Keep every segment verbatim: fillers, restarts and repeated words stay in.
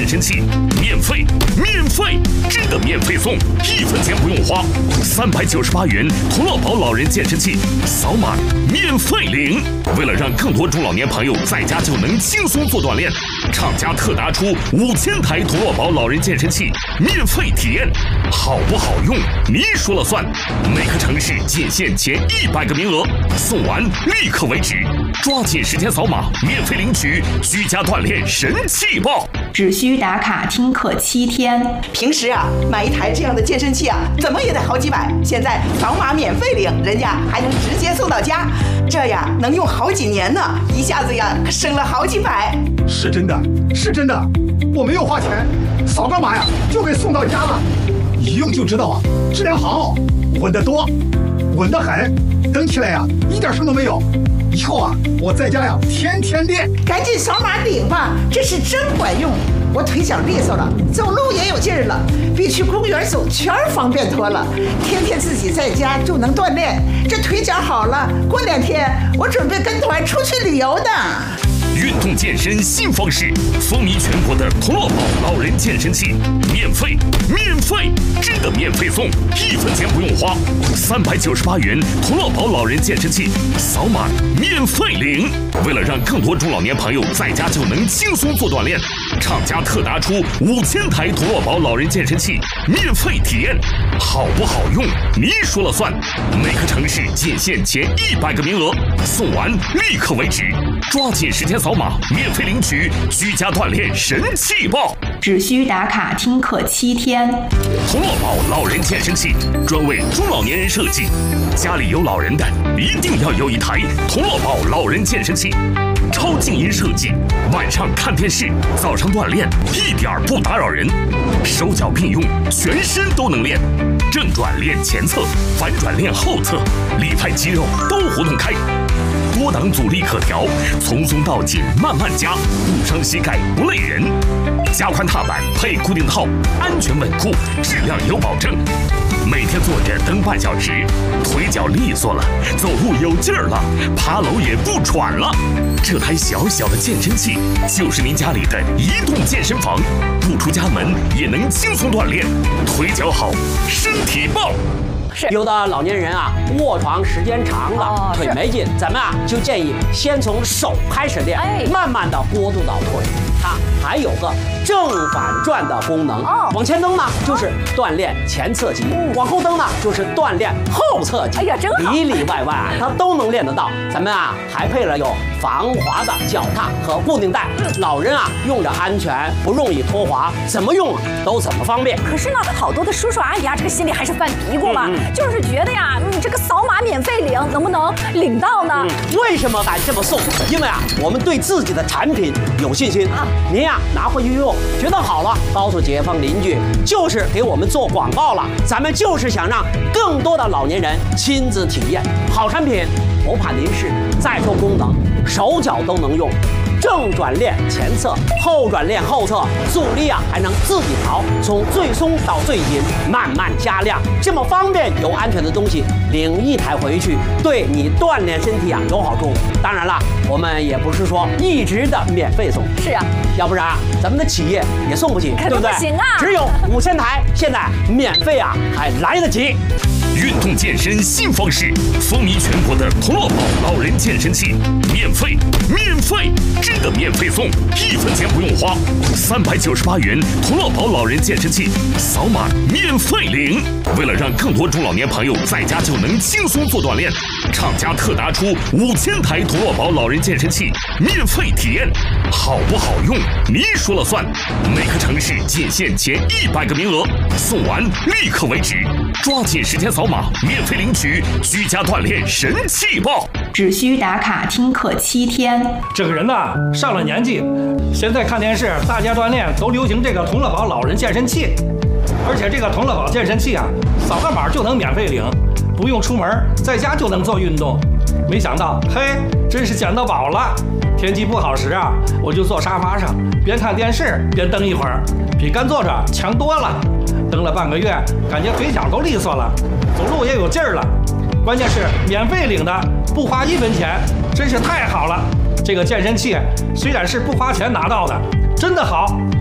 身器，免费，免费，真的免费送，一分钱不用花，三百九十八元童乐宝老人健身器，扫码免费领。为了让更多中老年朋友在家就能轻松做锻炼，厂家特拿出五千台童乐宝老人健身器免费体验，好不好用你说了算。每个城市仅限前一百个名额，送完立刻为止，抓紧时间扫码免费领取居家锻炼神器报。 只需打卡听课七天。 平时啊，买一台这样的健身器啊，怎么也得好几百。现在扫码免费领，人家还能直接送到家，这呀能用好几年呢，一下子呀省了好几百。 是真的，是真的，我没有花钱，扫个码呀就给送到家了，一用就知道啊，质量好，稳得多，稳得很，蹬起来呀一点声都没有。以后啊，我在家呀天天练。 赶紧扫码领吧，这是真管用。我腿脚利索了，走路也有劲儿了，比去公园走圈方便多了。天天自己在家就能锻炼，这腿脚好了，过两天我准备跟团出去旅游呢。 运动健身新方式，风靡全国的童乐宝老人健身器，免费，免费，真的免费送，一分钱不用花，三百九十八元童乐宝老人健身器，扫码免费领。为了让更多中老年朋友在家就能轻松做锻炼，厂家特拿出五千台童乐宝老人健身器免费体验，好不好用你说了算。每个城市仅限前一百个名额，送完立刻为止，抓紧时间扫码免费领取居家锻炼神器报。 只需打卡听课七天。 童乐宝老人健身器专为中老年人设计，家里有老人的一定要有一台童乐宝老人健身器，超静音设计，晚上看电视，早上锻炼一点不打扰人，手脚并用，全身都能练，正转练前侧，反转练后侧，里外肌肉都活动开，多档阻力可调，从松到紧慢慢加，不伤膝盖不累人。加宽踏板配固定套，安全稳固，质量有保证。每天坐着蹬半小时，腿脚利索了，走路有劲儿了，爬楼也不喘了。这台小小的健身器就是您家里的移动健身房，不出家门也能轻松锻炼，腿脚好，身体棒。 有的老年人啊，卧床时间长了，哦、腿没劲，咱们啊就建议先从手开始练，哎、慢慢的过渡到腿。它还有个正反转的功能，哦、往前蹬呢就是锻炼前侧肌，嗯、往后蹬呢就是锻炼后侧肌。哎呀，真好！里里外外啊，它都能练得到。咱们啊还配了有防滑的脚踏和固定带，嗯、老人啊用着安全，不容易脱滑，怎么用都怎么方便。 可是呢，好多的叔叔阿姨啊，这个心里还是犯嘀咕嘛，嗯、就是觉得呀，你这个扫码免费领，能不能领到呢？ 嗯、为什么敢这么送？因为啊，我们对自己的产品有信心啊。您呀拿回去用，觉得好了，告诉街坊邻居，就是给我们做广告了。咱们就是想让更多的老年人亲自体验好产品，不怕您是再说功能，手脚都能用。正转练前侧，后转练后侧，阻力啊还能自己调，从最松到最紧，慢慢加量，这么方便又安全的东西，领一台回去，对你锻炼身体啊有好处。当然了，我们也不是说一直的免费送， 是啊， 要不然咱们的企业也送不起， 对不对？不行啊， 只有五千台，现在免费啊还来得及。 运动健身新方式，风靡全国的童乐宝老人健身器，免费，免费，真的免费送，一分钱不用花，三百九十八元童乐宝老人健身器，扫码免费领。为了让更多中老年朋友在家就能轻松做锻炼，厂家特拿出五千台童乐宝老人健身器免费体验，好不好用你说了算。每个城市仅限前一百个名额，送完立刻为止，抓紧时间扫码免费领取居家锻炼神器报。 只需打卡听课七天。 这个人呐，上了年纪，现在看电视，大家锻炼都流行这个童乐宝老人健身器，而且这个童乐宝健身器啊，扫个码就能免费领，不用出门，在家就能做运动。没想到，嘿，真是捡到宝了！天气不好时啊，我就坐沙发上，边看电视边蹬一会儿，比干坐着强多了。蹬了半个月，感觉腿脚都利索了，走路也有劲儿了。关键是免费领的，不花一分钱，真是太好了。这个健身器虽然是不花钱拿到的，真的好，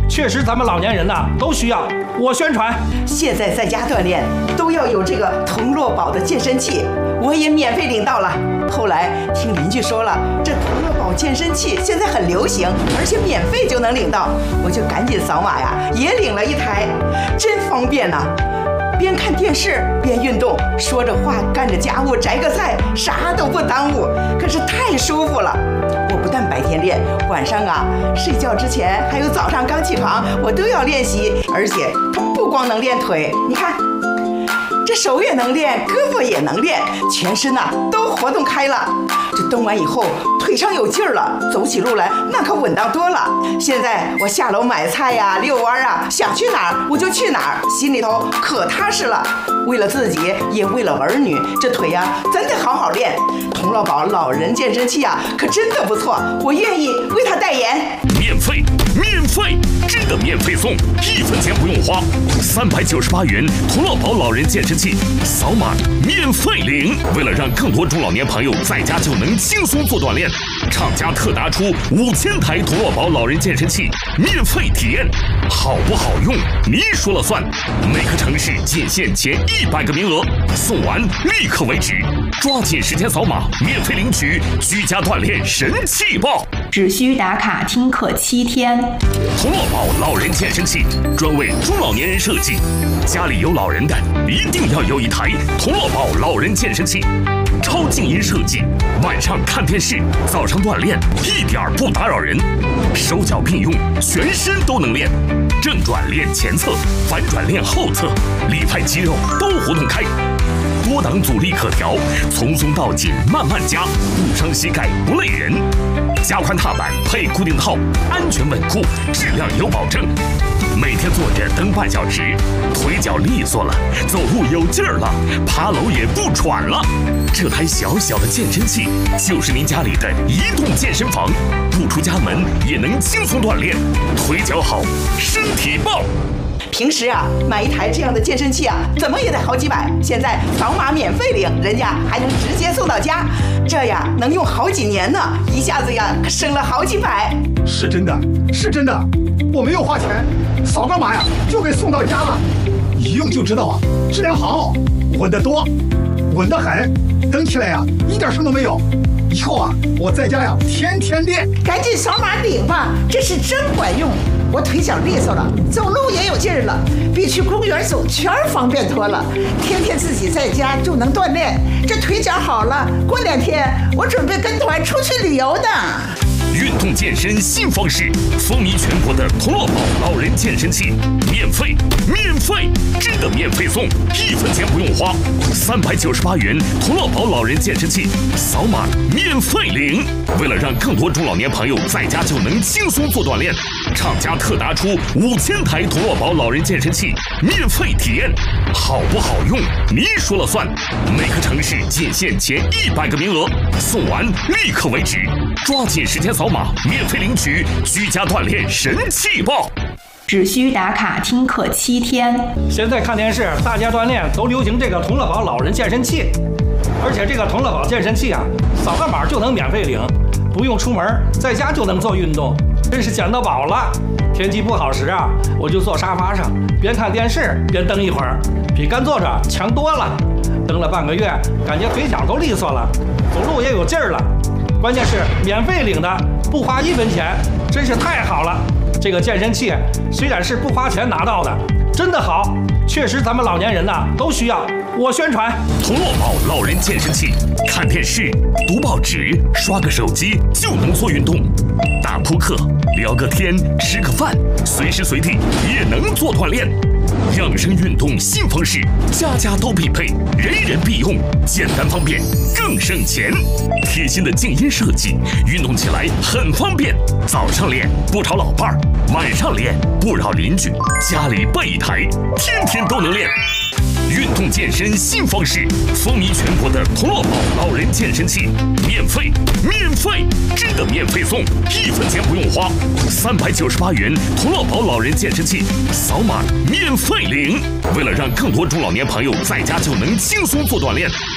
确实咱们老年人呐都需要。我宣传， 现在在家锻炼都要有这个童乐宝的健身器，我也免费领到了。后来听邻居说了，这童乐宝健身器现在很流行，而且免费就能领到，我就赶紧扫码呀，也领了一台，真方便呐、啊。边看电视边运动，说着话干着家务，摘个菜，啥都不耽误，可是太舒服了。我不但白天练，晚上啊睡觉之前还有早上刚起床，我都要练习。而且它不光能练腿，你看这手也能练，胳膊也能练，全身呐、啊、都活动开了。这动完以后腿上有劲儿了，走起路来那可稳当多了。现在我下楼买菜呀、遛弯啊，想去哪儿我就去哪儿，心里头可踏实了。为了自己，也为了儿女，这腿呀真得好好练。童乐宝老人健身器啊，可真的不错，我愿意为他代言。 免费，免费，真的免费送，一分钱不用花，三百九十八元童乐宝老人健身器，扫码免费领。为了让更多中老年朋友在家就能轻松做锻炼，厂家特拿出五千台童乐宝老人健身器免费体验，好不好用你说了算。每个城市仅限前一百个名额，送完立刻为止，抓紧时间扫码免费领取居家锻炼神器报。 只需打卡听课七天。 童乐宝老人健身器专为中老年人设计，家里有老人的一定要有一台童乐宝老人健身器，超静音设计，晚上看电视，早上锻炼一点不打扰人，手脚并用，全身都能练，正转练前侧，反转练后侧，里派肌肉都活动开。多档阻力可调，从松到紧慢慢加，不伤膝盖不累人。加宽踏板配固定套，安全稳固，质量有保证。每天坐着蹬半小时，腿脚利索了，走路有劲儿了，爬楼也不喘了。这台小小的健身器就是您家里的移动健身房，不出家门也能轻松锻炼，腿脚好，身体棒。 平时啊，买一台这样的健身器啊，怎么也得好几百。现在扫码免费领，人家还能直接送到家，这呀能用好几年呢，一下子呀可省了好几百。 是真的，是真的，我没有花钱，扫个码呀就给送到家了，一用就知道啊，质量好，稳得多，稳得很，蹬起来呀一点声都没有。以后啊，我在家呀天天练。 赶紧扫码领吧，这是真管用。我腿脚利索了，走路也有劲儿了，比去公园走圈方便多了。天天自己在家就能锻炼，这腿脚好了，过两天我准备跟团出去旅游的。 运动健身新方式，风靡全国的童乐宝老人健身器，免费，免费，真的免费送，一分钱不用花，三百九十八元童乐宝老人健身器，扫码免费领。为了让更多中老年朋友在家就能轻松做锻炼，厂家特拿出五千台童乐宝老人健身器免费体验，好不好用你说了算。每个城市仅限前一百个名额，送完立刻为止，抓紧时间扫码免费领取居家锻炼神器报。 只需打卡听课七天。 现在看电视，大家锻炼都流行这个童乐宝老人健身器，而且这个童乐宝健身器啊，扫个码就能免费领，不用出门，在家就能做运动，真是捡到宝了。天气不好时啊，我就坐沙发上，边看电视边蹬一会儿，比干坐着强多了。蹬了半个月，感觉腿脚都利索了，走路也有劲儿了。关键是免费领的，不花一分钱，真是太好了。这个健身器虽然是不花钱拿到的，真的好，确实咱们老年人呐都需要。我宣传童乐宝老人健身器，看电视、读报纸、刷个手机就能做运动，打扑克、聊个天、吃个饭，随时随地也能做锻炼。养生运动新方式，家家都必备，人人必用，简单方便，更省钱。贴心的静音设计，运动起来很方便。早上练不吵老伴儿，晚上练不扰邻居，家里备一台，天天都能练。运动健身新方式，风靡全国的童乐宝老人健身器，免费，免费，真的免费送，一分钱不用花，三百九十八元童乐宝老人健身器，扫码免费领。为了让更多中老年朋友在家就能轻松做锻炼，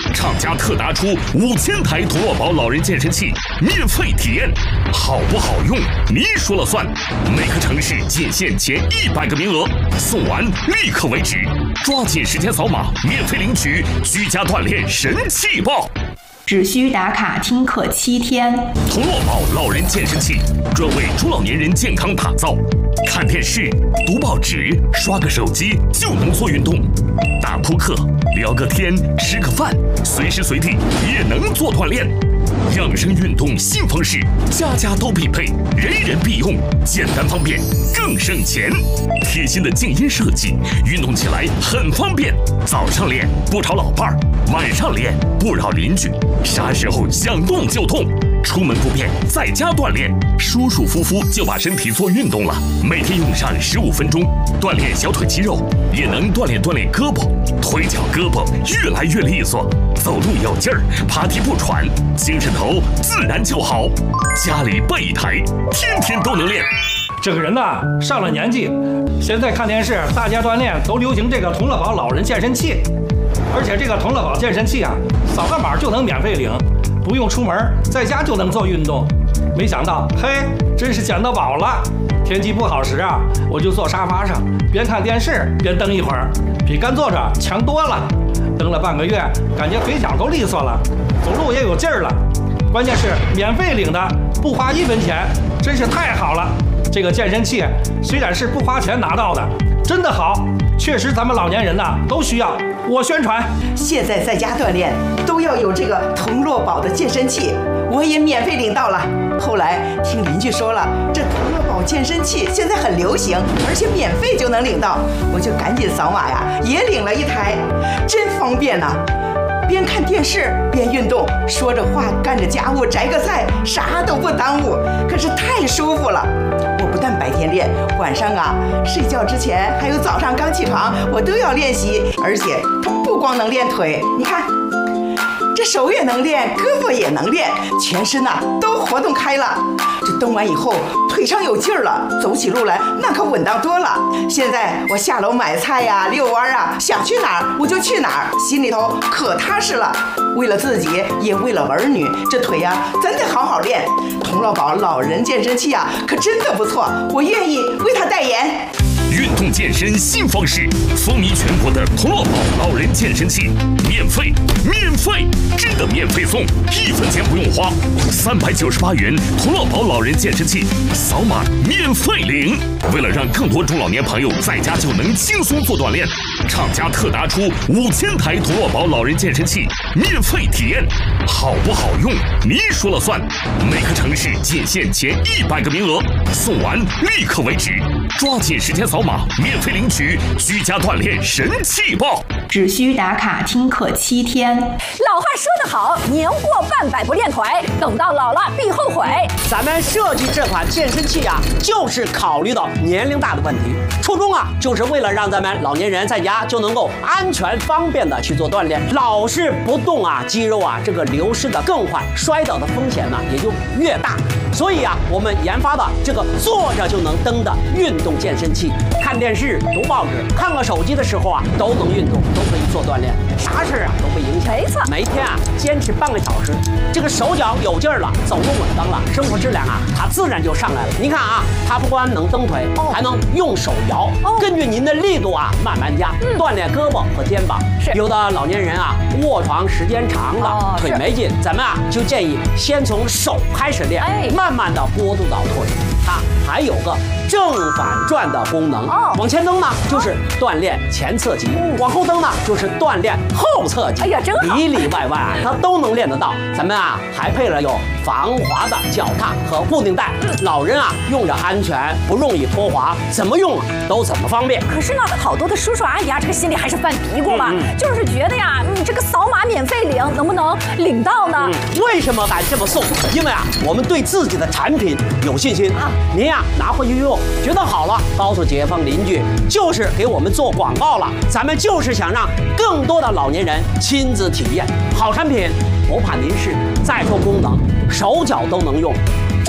厂家特打出五千台童乐宝老人健身器免费体验，好不好用你说了算。每个城市仅限前一百个名额，送完立刻为止，抓紧时间扫码免费领取居家锻炼神器报。 只需打卡听课七天。 童乐宝老人健身器专为中老年人健康打造，看电视、读报纸、刷个手机就能做运动，打扑克、聊个天、吃个饭，随时随地也能做锻炼。养生运动新方式，家家都必配，人人必用，简单方便，更省钱。贴心的静音设计，运动起来很方便。早上练不吵老伴儿，晚上练不扰邻居，啥时候想动就动。出门不便，在家锻炼，舒舒服服就把身体做运动了。每天用上十五分钟，锻炼小腿肌肉，也能锻炼锻炼胳膊、腿脚、胳膊越来越利索，走路有劲儿，爬梯不喘，精神头自然就好。家里备一台，天天都能练。 这个人呐，上了年纪，现在看电视，大家锻炼都流行这个童乐宝老人健身器，而且这个童乐宝健身器啊，扫个码就能免费领。不用出门，在家就能做运动。没想到，嘿，真是捡到宝了！天气不好时啊，我就坐沙发上，边看电视边蹬一会儿，比干坐着强多了。蹬了半个月，感觉腿脚都利索了，走路也有劲儿了。关键是免费领的，不花一分钱，真是太好了。这个健身器虽然是不花钱拿到的，真的好，确实咱们老年人呐都需要。我宣传， 现在在家锻炼都要有这个童乐宝的健身器，我也免费领到了。后来听邻居说了，这童乐宝健身器现在很流行，而且免费就能领到，我就赶紧扫码呀，也领了一台，真方便呐、啊！边看电视边运动，说着话干着家务，摘个菜，啥都不耽误，可是太舒服了。我不但白天练，晚上啊睡觉之前还有早上刚起床，我都要练习。而且它不光能练腿，你看这手也能练，胳膊也能练，全身呐、啊、都活动开了。这蹬完以后腿上有劲儿了，走起路来那可稳当多了。现在我下楼买菜呀、遛弯啊，想去哪儿我就去哪儿，心里头可踏实了。为了自己，也为了儿女，这腿呀、啊、真得好好练。童乐宝老人健身器啊，可真的不错，我愿意为他代言。 运动健身新方式，风靡全国的童乐宝老人健身器，免费，免费，真的免费送，一分钱不用花，三百九十八元童乐宝老人健身器，扫码免费领。为了让更多中老年朋友在家就能轻松做锻炼，厂家特打出五千台童乐宝老人健身器免费体验，好不好用你说了算。每个城市仅限前一百个名额，送完立刻为止，抓紧时间扫码免费领取居家锻炼神器报。 只需打卡听课七天。 老话说得好，年过半百不练腿，等到老了必后悔。 咱们设计这款健身器啊，就是考虑到年龄大的问题，初衷啊，就是为了让咱们老年人在家就能够安全方便的去做锻炼。老是不动啊，肌肉啊这个流失的更快，摔倒的风险呢也就越大。所以啊，我们研发的这个坐着就能蹬的运动健身器，看电视、读报纸、看个手机的时候啊，都能运动，都可以做锻炼，啥事啊都不影响。 没错， 每天啊坚持半个小时，这个手脚有劲儿了，走路稳当了，生活质量啊它自然就上来了。你看啊，它不光能蹬腿，哦、还能用手摇，哦、根据您的力度啊慢慢加，嗯、锻炼胳膊和肩膀。是有的老年人啊卧床时间长了，哦、腿没劲，咱们啊就建议先从手开始练。哎慢慢的过渡到腿，它还有个正反转的功能。哦，往前蹬呢就是锻炼前侧肌，嗯、往后蹬呢就是锻炼后侧肌。哎呀，真好，里里外外啊它都能练得到。咱们啊还配了有防滑的脚踏和固定带，嗯、老人啊用着安全，不容易脱滑，怎么用都怎么方便。 可是呢，好多的叔叔阿姨啊，这个心里还是犯嘀咕嘛，嗯嗯、就是觉得呀，嗯，这个扫码免费领，能不能领到呢？ 嗯、为什么敢这么送？因为啊，我们对自己的产品有信心啊。您呀拿回去用，觉得好了，告诉街坊邻居，就是给我们做广告了。咱们就是想让更多的老年人亲自体验好产品，不怕您是再说功能，手脚都能用。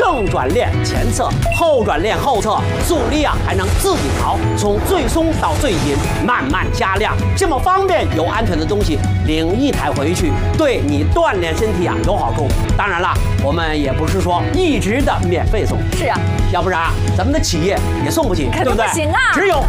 正转链前侧，后转链后侧，阻力啊还能自己调，从最松到最紧，慢慢加量，这么方便又安全的东西，领一台回去，对你锻炼身体啊有好处。当然了，我们也不是说一直的免费送， 是啊， 要不然咱们的企业也送不起， 肯定不行啊。 只有